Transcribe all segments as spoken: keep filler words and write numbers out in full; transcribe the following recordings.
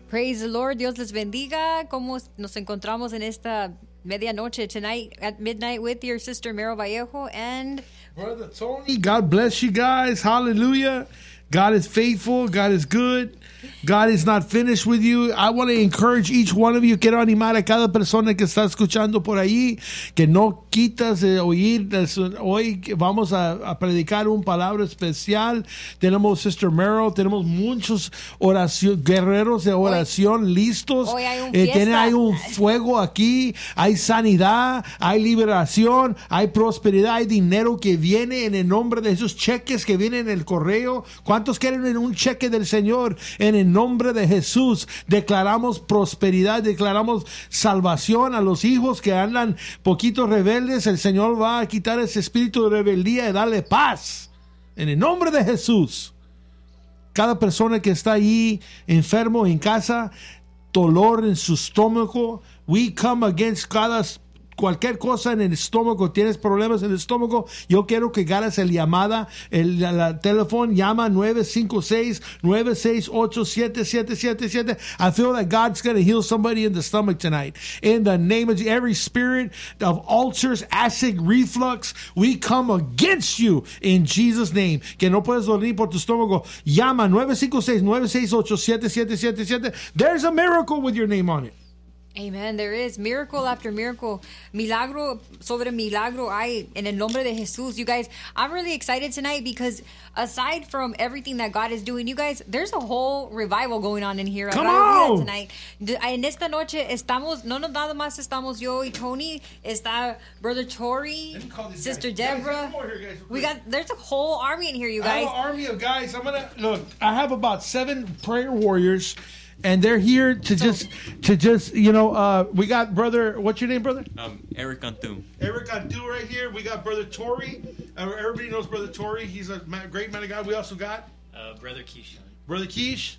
Praise the Lord. Dios les bendiga. ¿Cómo nos encontramos en esta medianoche tonight at midnight with your sister Meryl Vallejo and Brother Tony? God bless you guys. Hallelujah. God is faithful. God is good. God is not finished with you. I want to encourage each one of you. Quiero animar a cada persona que está escuchando por ahí que no quitas de oír. Hoy vamos a, a predicar una palabra especial. Tenemos Sister Meryl. Tenemos muchos oración, guerreros de oración hoy, listos. Hoy hay, un eh, tiene, hay un fuego aquí. Hay sanidad. Hay liberación. Hay prosperidad. Hay dinero que viene en el nombre de esos cheques que vienen en el correo. ¿Cuántos quieren un cheque del Señor? En el nombre de Jesús declaramos prosperidad, declaramos salvación a los hijos que andan poquito rebeldes. El Señor va a quitar ese espíritu de rebeldía y darle paz. En el nombre de Jesús. Cada persona que está ahí enfermo en casa, dolor en su estómago, we come against cada cualquier cosa en el estómago, tienes problemas en el estómago, yo quiero que ganes el llamada, el la, la teléfono, llama nueve cinco seis, nueve seis ocho, siete siete siete siete. I feel that God's going to heal somebody in the stomach tonight. In the name of every spirit of ulcers, acid reflux, we come against you in Jesus' name. Que no puedes dormir por tu estómago, llama nueve cinco seis, nueve seis ocho, siete siete siete siete. There's a miracle with your name on it. Amen. There is miracle after miracle. Milagro sobre milagro hay en el nombre de Jesús. You guys, I'm really excited tonight because aside from everything that God is doing, you guys, there's a whole revival going on in here. Come on! Tonight. En esta noche estamos, no nada más estamos yo y Tony, está Brother Tori, Sister Deborah. Guys, here, we got, there's a whole army in here, you guys. I have an army of guys. I'm gonna, look, I have about seven prayer warriors. And they're here to just, to just, you know, uh, we got brother, what's your name, brother? Um, Eric Antu. Eric Antu right here. We got brother Tori. Uh, everybody knows brother Tori. He's a great man of God. We also got uh, brother Keish. Brother Keish.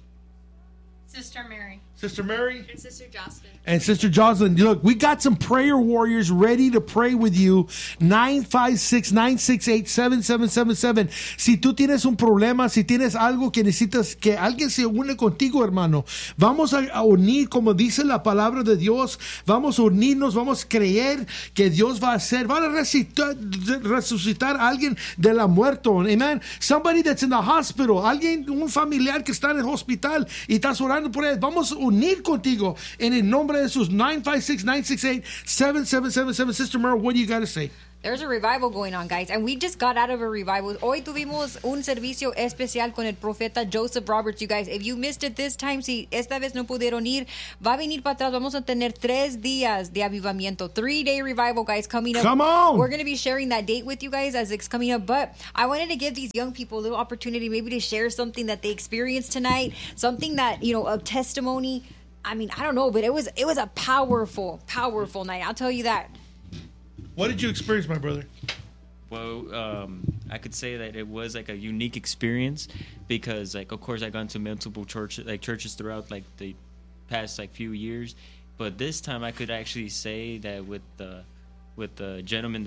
Sister Mary. Sister Mary. And Sister Jocelyn. And Sister Jocelyn. Look, we got some prayer warriors ready to pray with you. nine five six, nine six eight, seven seven seven seven. Si tú tienes un problema, si tienes algo que necesitas que alguien se une contigo, hermano, vamos a, a unir, como dice la palabra de Dios, vamos a unirnos, vamos a creer que Dios va a hacer, van a resucitar, resucitar a alguien de la muerte. Amen. Somebody that's in the hospital, alguien, un familiar que está en el hospital y estás orando por él. Vamos a unir contigo en el nombre de Jesús. nine five six, nine six eight, seven seven seven seven. Sister Meryl, what do you got to say? There's a revival going on, guys, and we just got out of a revival. Hoy tuvimos un servicio especial con el profeta Joseph Roberts, you guys. If you missed it this time, si esta vez no pudieron ir, va a venir para atrás. Vamos a tener tres días de avivamiento. Three-day revival, guys, coming up. Come on! We're going to be sharing that date with you guys as it's coming up, but I wanted to give these young people a little opportunity maybe to share something that they experienced tonight, something that, you know, a testimony. I mean, I don't know, but it was it was a powerful, powerful night. I'll tell you that. What did you experience, my brother? Well, um, I could say that it was like a unique experience because, like, of course, I gone to multiple churches, like churches throughout like the past like few years, but this time I could actually say that with the with the gentleman